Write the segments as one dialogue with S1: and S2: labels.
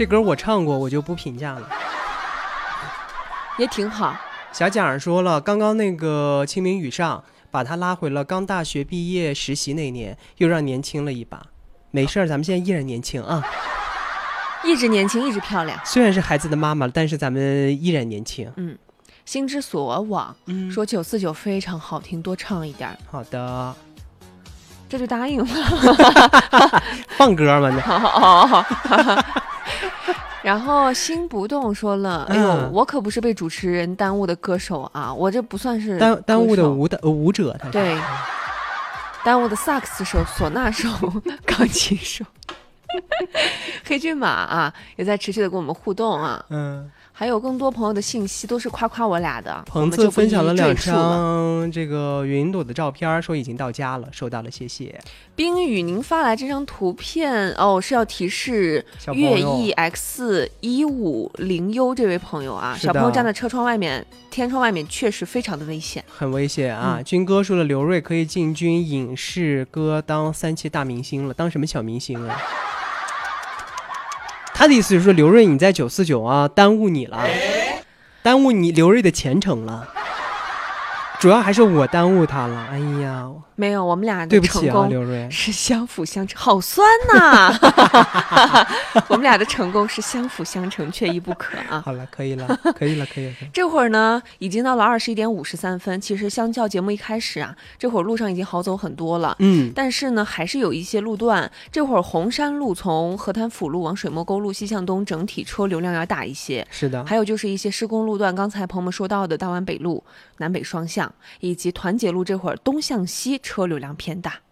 S1: 这歌我唱过，我就不评价了。
S2: 也挺好。
S1: 小蒋说了，刚刚那个清明雨上，把他拉回了刚大学毕业实习那年，又让年轻了一把。没事儿，咱们现在依然年轻啊，
S2: 一直年轻，一直漂亮。
S1: 虽然是孩子的妈妈，但是咱们依然年轻。
S2: 心之所往说949非常好听，多唱一点。
S1: 好的，
S2: 这就答应了。
S1: 放歌吗？
S2: 好。然后心不动说了，哎呦，我可不是被主持人耽误的歌手啊，我这不算是
S1: 耽误的舞者，他
S2: 对，耽误的萨克斯手、唢呐手、钢琴手。黑骏马啊，也在持续的跟我们互动啊。还有更多朋友的信息都是夸我俩的。
S1: 彭子分享了2张这个云朵的照片，说已经到家了，收到了，谢谢。
S2: 冰雨，您发来这张图片是要提示粤翼 X150U 这位朋友啊，小朋友站在车窗外面、天窗外面确实非常的危险，
S1: 很危险啊。军哥说了，刘瑞可以进军影视歌当3期大明星了，当什么小明星啊？他的意思是说，刘瑞你在949啊，耽误你了，耽误你刘瑞的前程了，主要还是我耽误他了。哎呀，
S2: 没有，我们俩的
S1: 对不起啊，
S2: 成功
S1: 刘瑞
S2: 是相辅相成，好酸呐、我们俩的成功是相辅相成，缺一不可啊。
S1: 好了，可以了。
S2: 这会儿呢，已经到了21点53分。其实相较节目一开始啊，这会儿路上已经好走很多了。但是呢，还是有一些路段，这会儿红山路从河滩辅路往水墨沟路西向东，整体车流量要大一些。
S1: 是的，
S2: 还有就是一些施工路段，刚才朋友们说到的大湾北路南北双向，以及团结路这会儿东向西车流量偏大。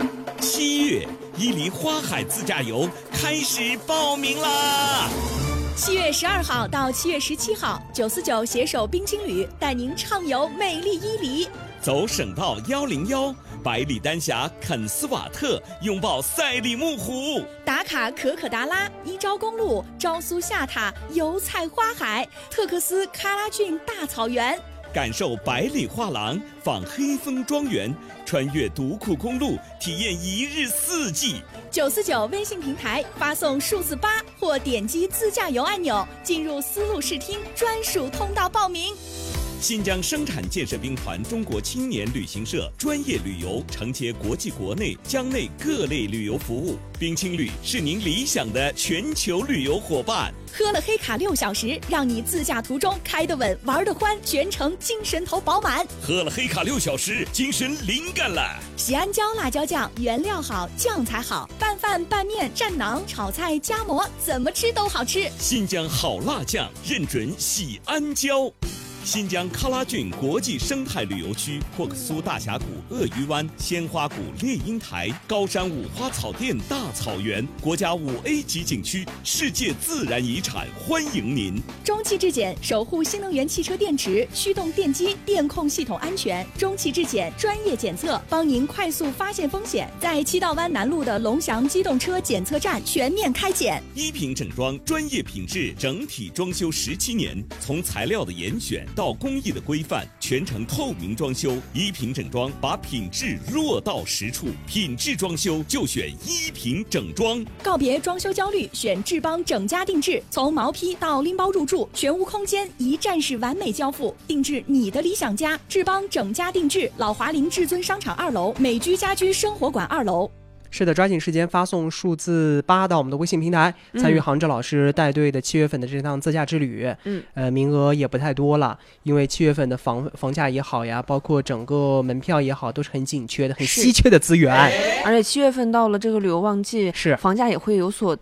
S3: 7月，伊犁花海自驾游开始报名啦
S4: ！7月12号到7月17号，949携手冰青旅带您畅游美丽伊犁，
S3: 走省道101，百里丹霞肯斯瓦特，拥抱赛里木湖，
S4: 打卡可可达拉、伊昭公路、昭苏下塔、油菜花海、特克斯喀拉峻大草原，
S3: 感受百里画廊，访黑风庄园，穿越独库公路，体验1日4季。
S4: 949微信平台发送数字8或点击自驾游按钮，进入丝路视听专属通道报名。
S3: 新疆生产建设兵团中国青年旅行社专业旅游，承接国际国内疆内各类旅游服务。冰青旅是您理想的全球旅游伙伴。
S4: 喝了黑卡6小时，让你自驾途中开得稳，玩得欢，全程精神头饱满。
S3: 喝了黑卡6小时，精神灵感了。
S4: 喜安椒辣椒酱，原料好，酱才好，拌饭、拌面、蘸馕、炒菜、夹馍，怎么吃都好吃。
S3: 新疆好辣酱，认准喜安椒。新疆喀拉峻国际生态旅游区，霍克苏大峡谷、鳄鱼湾、鲜花谷、猎鹰台、高山五花草甸大草原，国家5A 级景区，世界自然遗产，欢迎您。
S4: 中汽质检守护新能源汽车电池、驱动电机、电控系统安全。中汽质检专业检测，帮您快速发现风险。在七道湾南路的龙翔机动车检测站全面开检。
S3: 一品整装专业品质，整体装修17年，从材料的严选到工艺的规范，全程透明装修。一品整装把品质落到实处，品质装修就选一品整装。
S4: 告别装修焦虑，选智邦整家定制，从毛坯到拎包入住，全屋空间一站式完美交付，定制你的理想家。智邦整家定制，老华林至尊商场2楼，美居家居生活馆2楼。
S1: 是的，抓紧时间发送数字8到我们的微信平台，参与杭州老师带队的7月份的这趟自驾之旅。名额也不太多了，因为7月份的房价也好呀，包括整个门票也好，都是很紧缺的、很稀缺的资源。
S2: 而且7月份到了这个旅游旺季，
S1: 是
S2: 房价也会有所